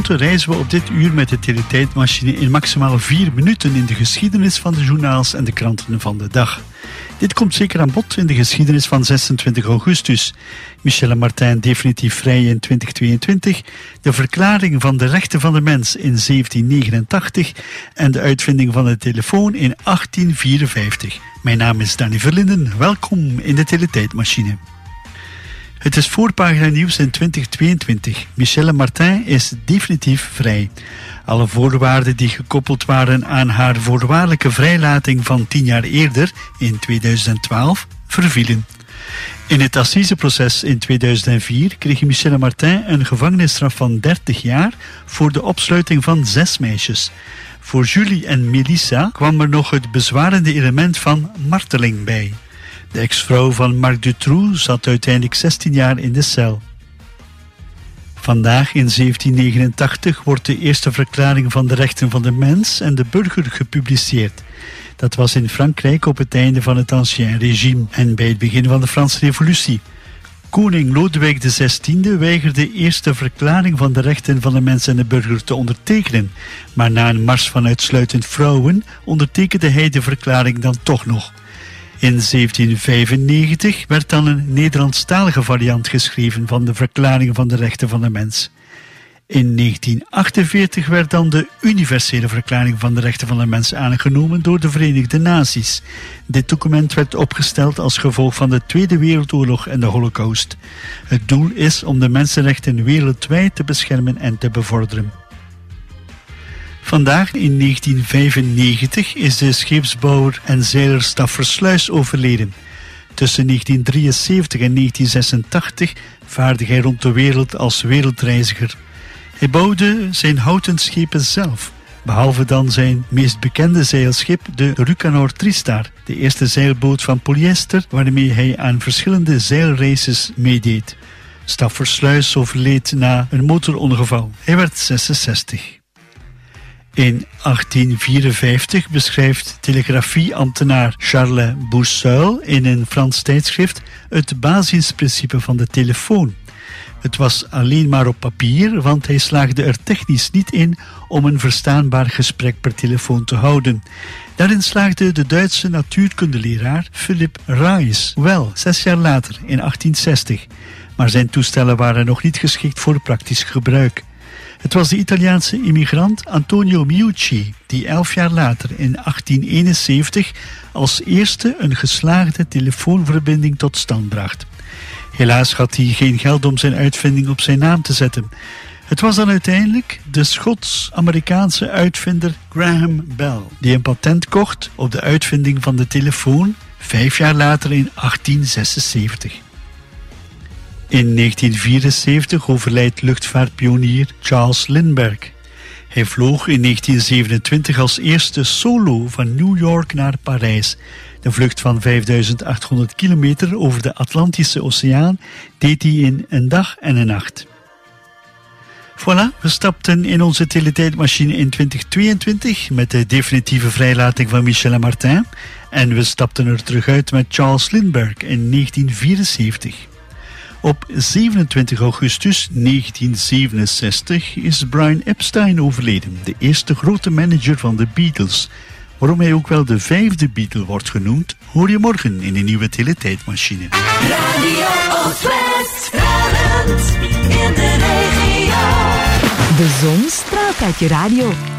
tenslotte reizen we op dit uur met de teletijdmachine in maximaal 4 minuten in de geschiedenis van de journaals en de kranten van de dag. Dit komt zeker aan bod in de geschiedenis van 26 augustus. Michel en Martin definitief vrij in 2022, de verklaring van de rechten van de mens in 1789 en de uitvinding van de telefoon in 1854. Mijn naam is Danny Verlinden, welkom in de teletijdmachine. Het is voorpagina nieuws in 2022. Michel en Martin is definitief vrij. Alle voorwaarden die gekoppeld waren aan haar voorwaardelijke vrijlating van 10 jaar eerder, in 2012, vervielen. In het assiseproces in 2004 kregen Michel en Martin een gevangenisstraf van 30 jaar voor de opsluiting van 6 meisjes. Voor Julie en Melissa kwam er nog het bezwarende element van marteling bij. De ex-vrouw van Marc Dutroux zat uiteindelijk 16 jaar in de cel. Vandaag in 1789 wordt de eerste verklaring van de rechten van de mens en de burger gepubliceerd. Dat was in Frankrijk op het einde van het Ancien Régime en bij het begin van de Franse Revolutie. Koning Lodewijk XVI weigerde de eerste verklaring van de rechten van de mens en de burger te ondertekenen, maar na een mars van uitsluitend vrouwen ondertekende hij de verklaring dan toch nog. In 1795 werd dan een Nederlandstalige variant geschreven van de Verklaring van de Rechten van de Mens. In 1948 werd dan de Universele Verklaring van de Rechten van de Mens aangenomen door de Verenigde Naties. Dit document werd opgesteld als gevolg van de Tweede Wereldoorlog en de Holocaust. Het doel is om de mensenrechten wereldwijd te beschermen en te bevorderen. Vandaag in 1995 is de scheepsbouwer en zeiler Stafford Sluis overleden. Tussen 1973 en 1986 vaarde hij rond de wereld als wereldreiziger. Hij bouwde zijn houten schepen zelf, behalve dan zijn meest bekende zeilschip, de Rucanor Tristar, de eerste zeilboot van polyester waarmee hij aan verschillende zeilraces meedeed. Stafford Sluis overleed na een motorongeval. Hij werd 66. In 1854 beschrijft telegrafieambtenaar Charles Bousseul in een Frans tijdschrift het basisprincipe van de telefoon. Het was alleen maar op papier, want hij slaagde er technisch niet in om een verstaanbaar gesprek per telefoon te houden. Daarin slaagde de Duitse natuurkundeleraar Philipp Reis wel 6 jaar later, in 1860. Maar zijn toestellen waren nog niet geschikt voor praktisch gebruik. Het was de Italiaanse immigrant Antonio Meucci die 11 jaar later in 1871 als eerste een geslaagde telefoonverbinding tot stand bracht. Helaas had hij geen geld om zijn uitvinding op zijn naam te zetten. Het was dan uiteindelijk de Schots-Amerikaanse uitvinder Graham Bell die een patent kocht op de uitvinding van de telefoon 5 jaar later in 1876. In 1974 overlijdt luchtvaartpionier Charles Lindbergh. Hij vloog in 1927 als eerste solo van New York naar Parijs. De vlucht van 5800 kilometer over de Atlantische Oceaan deed hij in een dag en een nacht. Voilà, we stapten in onze teletijdmachine in 2022 met de definitieve vrijlating van Michel en Martin. En we stapten er terug uit met Charles Lindbergh in 1974. Op 27 augustus 1967 is Brian Epstein overleden, de eerste grote manager van de Beatles. Waarom hij ook wel de 5e Beatle wordt genoemd, hoor je morgen in de nieuwe teletijdmachine. Radio Oostwest, in de regio. De zon straalt uit je radio.